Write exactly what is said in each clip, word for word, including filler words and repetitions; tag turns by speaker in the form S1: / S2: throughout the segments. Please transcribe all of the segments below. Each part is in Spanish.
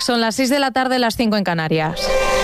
S1: Son las seis de la tarde, las cinco en Canarias.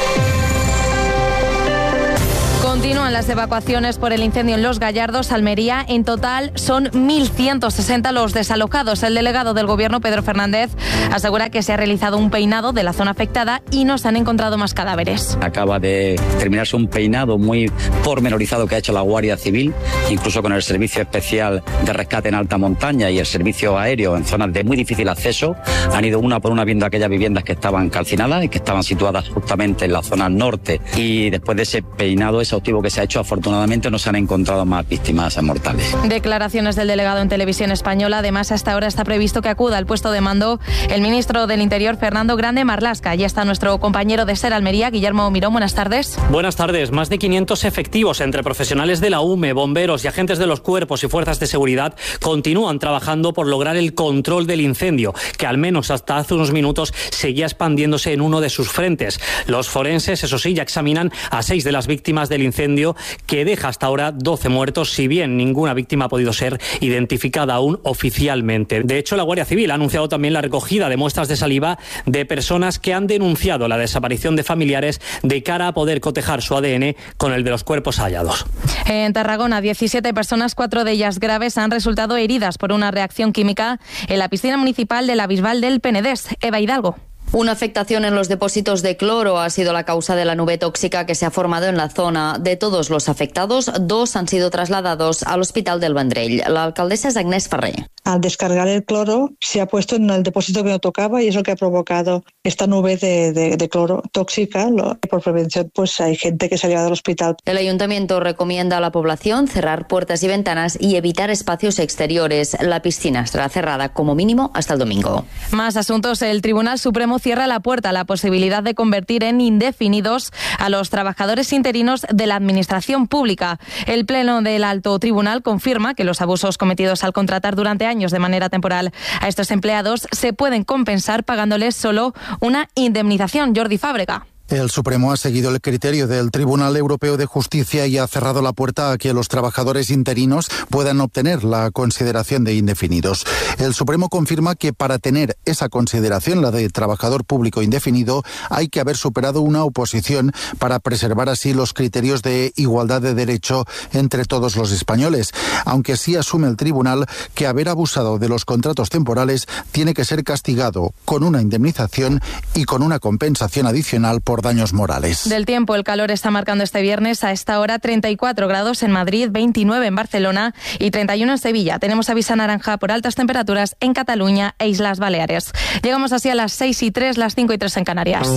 S1: Continúan las evacuaciones por el incendio en Los Gallardos, Almería. En total son mil ciento sesenta los desalojados. El delegado del Gobierno, Pedro Fernández, asegura que se ha realizado un peinado de la zona afectada y no se han encontrado más cadáveres.
S2: Acaba de terminarse un peinado muy pormenorizado que ha hecho la Guardia Civil, incluso con el Servicio Especial de Rescate en Alta Montaña y el Servicio Aéreo en zonas de muy difícil acceso. Han ido una por una viendo aquellas viviendas que estaban calcinadas y que estaban situadas justamente en la zona norte. Y después de ese peinado, ese que se ha hecho, afortunadamente no se han encontrado más víctimas mortales.
S1: Declaraciones del delegado en Televisión Española. Además, hasta ahora está previsto que acuda al puesto de mando el ministro del Interior, Fernando Grande Marlaska. Ya está nuestro compañero de SER Almería, Guillermo Mirón. Buenas tardes.
S3: Buenas tardes. Más de quinientos efectivos entre profesionales de la U M E, bomberos y agentes de los cuerpos y fuerzas de seguridad continúan trabajando por lograr el control del incendio, que al menos hasta hace unos minutos seguía expandiéndose en uno de sus frentes. Los forenses, eso sí, ya examinan a seis de las víctimas del incendio, que deja hasta ahora doce muertos, si bien ninguna víctima ha podido ser identificada aún oficialmente. De hecho, la Guardia Civil ha anunciado también la recogida de muestras de saliva de personas que han denunciado la desaparición de familiares de cara a poder cotejar su A D N con el de los cuerpos hallados.
S1: En Tarragona, diecisiete personas, cuatro de ellas graves, han resultado heridas por una reacción química en la piscina municipal de la Bisbal del Penedés. Eva Hidalgo.
S4: Una afectación en los depósitos de cloro ha sido la causa de la nube tóxica que se ha formado en la zona. De todos los afectados, dos han sido trasladados al Hospital del Vendrell. La alcaldesa es Agnès Ferrer.
S5: Al descargar el cloro se ha puesto en el depósito que no tocaba y es lo que ha provocado esta nube de, de, de cloro tóxica. Por prevención, pues hay gente que se ha llevado al hospital.
S4: El ayuntamiento recomienda a la población cerrar puertas y ventanas y evitar espacios exteriores. La piscina estará cerrada como mínimo hasta el domingo.
S1: Más asuntos. El Tribunal Supremo cierra la puerta a la posibilidad de convertir en indefinidos a los trabajadores interinos de la Administración Pública. El Pleno del Alto Tribunal confirma que los abusos cometidos al contratar durante años de manera temporal a estos empleados se pueden compensar pagándoles solo una indemnización. Jordi Fábrega.
S6: El Supremo ha seguido el criterio del Tribunal Europeo de Justicia y ha cerrado la puerta a que los trabajadores interinos puedan obtener la consideración de indefinidos. El Supremo confirma que para tener esa consideración, la de trabajador público indefinido, hay que haber superado una oposición para preservar así los criterios de igualdad de derecho entre todos los españoles, aunque sí asume el Tribunal que haber abusado de los contratos temporales tiene que ser castigado con una indemnización y con una compensación adicional por daños morales.
S1: Del tiempo, el calor está marcando este viernes a esta hora treinta y cuatro grados en Madrid, veintinueve en Barcelona y treinta y uno en Sevilla. Tenemos aviso naranja por altas temperaturas en Cataluña e Islas Baleares. Llegamos así a las seis y tres, las cinco y tres en Canarias.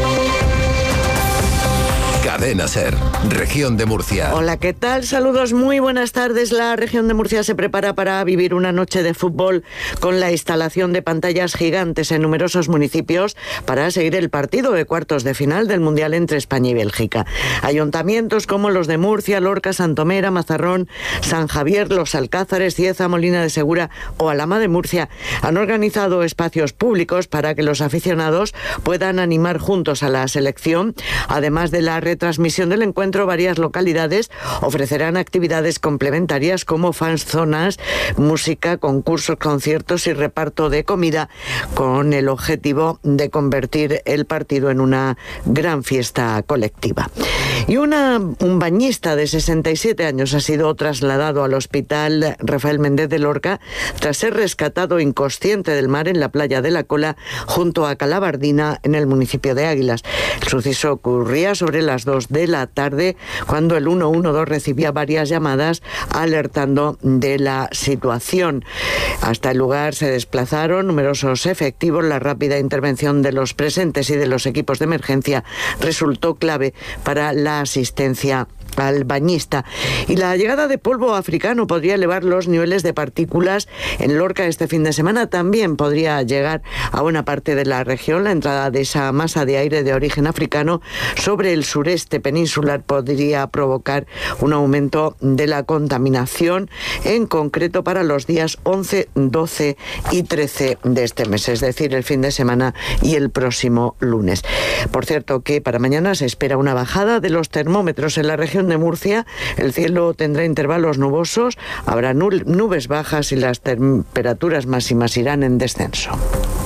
S7: Cadena SER, Región de Murcia.
S8: Hola, ¿qué tal? Saludos, muy buenas tardes. La Región de Murcia se prepara para vivir una noche de fútbol con la instalación de pantallas gigantes en numerosos municipios para seguir el partido de cuartos de final del Mundial entre España y Bélgica. Ayuntamientos como los de Murcia, Lorca, Santomera, Mazarrón, San Javier, Los Alcázares, Cieza, Molina de Segura o Alhama de Murcia han organizado espacios públicos para que los aficionados puedan animar juntos a la selección. Además de la retransmisión del encuentro, varias localidades ofrecerán actividades complementarias como fans zonas, música, concursos, conciertos y reparto de comida, con el objetivo de convertir el partido en una gran fiesta colectiva. Y una, un bañista de sesenta y siete años ha sido trasladado al hospital Rafael Méndez de Lorca tras ser rescatado inconsciente del mar en la playa de la Cola junto a Calabardina en el municipio de Águilas. El suceso ocurría sobre las dos de la tarde cuando el uno uno dos recibía varias llamadas alertando de la situación. Hasta el lugar se desplazaron numerosos efectivos. La rápida intervención de los presentes y de los equipos de emergencia resultó clave para la asistencia al bañista. Y la llegada de polvo africano podría elevar los niveles de partículas en Lorca este fin de semana. También podría llegar a buena parte de la región. La entrada de esa masa de aire de origen africano sobre el sureste peninsular podría provocar un aumento de la contaminación, en concreto para los días once, doce y trece de este mes, es decir, el fin de semana y el próximo lunes. Por cierto, que para mañana se espera una bajada de los termómetros en la región de Murcia. El cielo tendrá intervalos nubosos, habrá nubes bajas y las temperaturas máximas irán en descenso.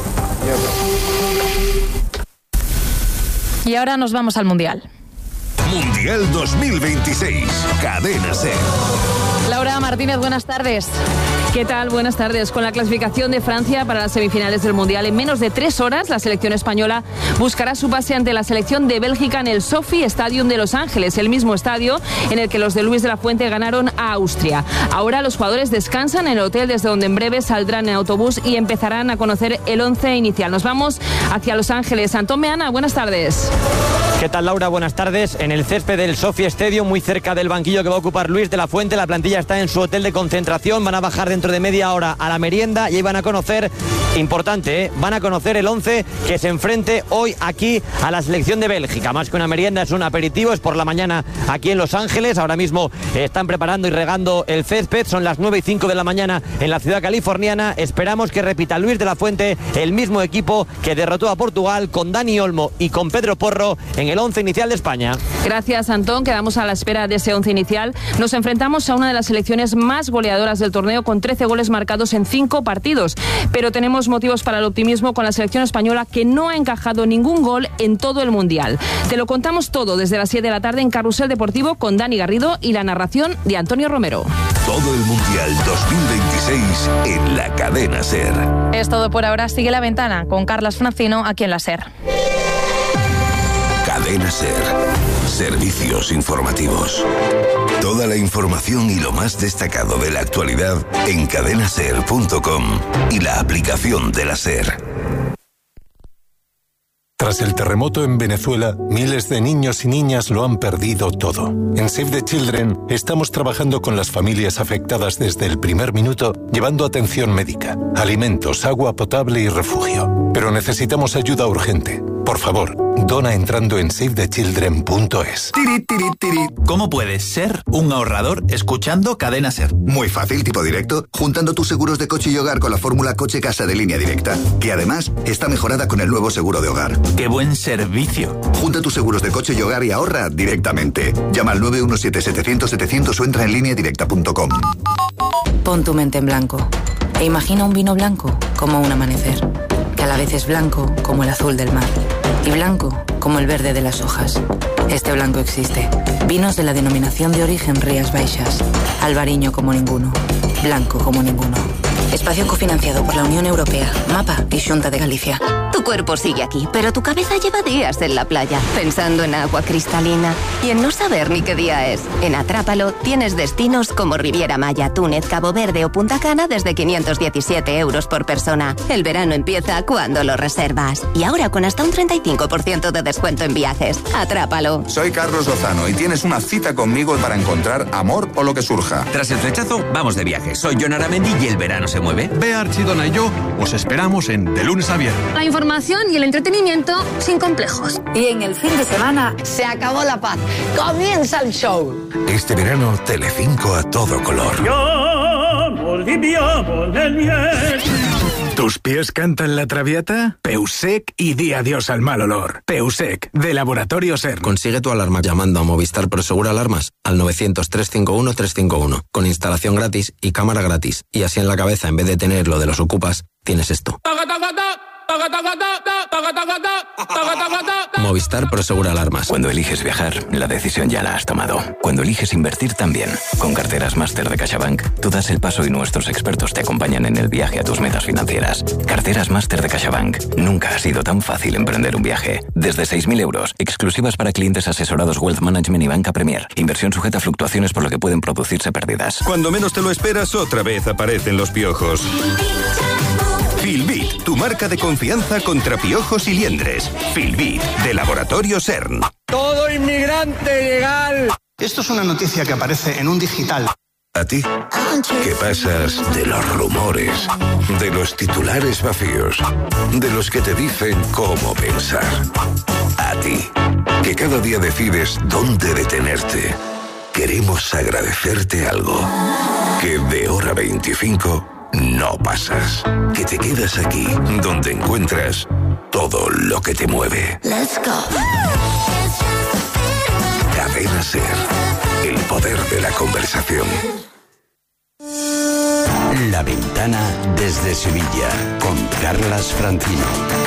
S1: Y ahora nos vamos al Mundial.
S9: Mundial dos mil veintiséis, Cadena SER.
S1: Laura Martínez, buenas tardes.
S10: ¿Qué tal? Buenas tardes. Con la clasificación de Francia para las semifinales del Mundial en menos de tres horas, la selección española buscará su pase ante la selección de Bélgica en el Sophie Stadium de Los Ángeles, el mismo estadio en el que los de Luis de la Fuente ganaron a Austria. Ahora los jugadores descansan en el hotel desde donde en breve saldrán en autobús y empezarán a conocer el once inicial. Nos vamos hacia Los Ángeles. Antón Meana, buenas tardes.
S11: ¿Qué tal, Laura? Buenas tardes. En el césped del Sophie Stadium, muy cerca del banquillo que va a ocupar Luis de la Fuente, la plantilla está en su hotel de concentración. Van a bajar dentro de media hora a la merienda y ahí van a conocer, importante, ¿eh? van a conocer el once que se enfrente hoy aquí a la selección de Bélgica. Más que una merienda, es un aperitivo, es por la mañana aquí en Los Ángeles. Ahora mismo están preparando y regando el césped. Son las nueve y cinco de la mañana en la ciudad californiana. Esperamos que repita Luis de la Fuente el mismo equipo que derrotó a Portugal con Dani Olmo y con Pedro Porro en el once inicial de España.
S10: Gracias, Antón. Quedamos a la espera de ese once inicial. Nos enfrentamos a una de las selecciones más goleadoras del torneo con trece goles marcados en cinco partidos. Pero tenemos motivos para el optimismo con la selección española que no ha encajado ningún gol en todo el Mundial. Te lo contamos todo desde las siete de la tarde en Carrusel Deportivo con Dani Garrido y la narración de Antonio Romero.
S9: Todo el Mundial dos mil veintiséis en la Cadena SER.
S1: Es todo por ahora. Sigue La Ventana con Carlas Francino aquí en la SER.
S9: Cadena SER. Servicios informativos. Toda la información y lo más destacado de la actualidad en cadena ser punto com y la aplicación de la SER.
S12: Tras el terremoto en Venezuela, miles de niños y niñas lo han perdido todo. En Save the Children estamos trabajando con las familias afectadas desde el primer minuto, llevando atención médica, alimentos, agua potable y refugio. Pero necesitamos ayuda urgente. Por favor, dona entrando en save the children punto es.
S13: Tiri, tiri, tiri. ¿Cómo puedes ser un ahorrador escuchando Cadena SER?
S14: Muy fácil, tipo directo, juntando tus seguros de coche y hogar con la fórmula coche-casa de Línea Directa, que además está mejorada con el nuevo seguro de hogar.
S13: ¡Qué buen servicio!
S14: Junta tus seguros de coche y hogar y ahorra directamente. Llama al nueve uno siete, setecientos, setecientos o entra en línea directa punto com.
S15: Pon tu mente en blanco e imagina un vino blanco como un amanecer, que a la vez es blanco como el azul del mar y blanco como el verde de las hojas. Este blanco existe. Vinos de la denominación de origen Rías Baixas. Albariño como ninguno. Blanco como ninguno. Espacio cofinanciado por la Unión Europea, MAPA y Xunta de Galicia.
S16: Tu cuerpo sigue aquí, pero tu cabeza lleva días en la playa, pensando en agua cristalina y en no saber ni qué día es. En Atrápalo tienes destinos como Riviera Maya, Túnez, Cabo Verde o Punta Cana desde quinientos diecisiete euros por persona. El verano empieza cuando lo reservas. Y ahora con hasta un treinta y cinco por ciento de descuento en viajes. Atrápalo.
S17: Soy Carlos Lozano y tienes una cita conmigo para encontrar amor o lo que surja.
S18: Tras el flechazo, vamos de viaje. Soy Jon Aramendi y el verano se mueve.
S19: Bea Archidona y yo os esperamos en De Lunes a Viernes.
S20: La información y el entretenimiento sin complejos.
S21: Y en el fin de semana
S22: se acabó la paz. Comienza el show.
S9: Este verano, Telecinco a todo color.
S19: ¿Tus pies cantan la Traviata? Peusec y di adiós al mal olor. Peusec, de Laboratorio SER.
S23: Consigue tu alarma llamando a Movistar Prosegur Alarmas al novecientos, trescientos cincuenta y uno, trescientos cincuenta y uno, con instalación gratis y cámara gratis. Y así en la cabeza, en vez de tener lo de los ocupas, tienes esto. Movistar Prosegur Alarmas.
S24: Cuando eliges viajar, la decisión ya la has tomado. Cuando eliges invertir también. Con Carteras Máster de CaixaBank, tú das el paso y nuestros expertos te acompañan en el viaje a tus metas financieras. Carteras Máster de CaixaBank. Nunca ha sido tan fácil emprender un viaje. Desde seis mil euros, exclusivas para clientes asesorados Wealth Management y Banca Premier. Inversión sujeta a fluctuaciones por lo que pueden producirse pérdidas.
S9: Cuando menos te lo esperas, otra vez aparecen los piojos. Filbit, tu marca de confianza contra piojos y liendres. Filbit, de Laboratorio SER.
S25: Todo inmigrante legal.
S26: Esto es una noticia que aparece en un digital.
S9: ¿A ti? ¿Qué pasas de los rumores, de los titulares vacíos, de los que te dicen cómo pensar? A ti, que cada día decides dónde detenerte. Queremos agradecerte algo. Que de hora veinticinco no pasas. Que te quedas aquí, donde encuentras todo lo que te mueve.
S21: Let's go.
S9: Cadena SER, el poder de la conversación.
S2: La Ventana desde Sevilla, con Carlas Francino.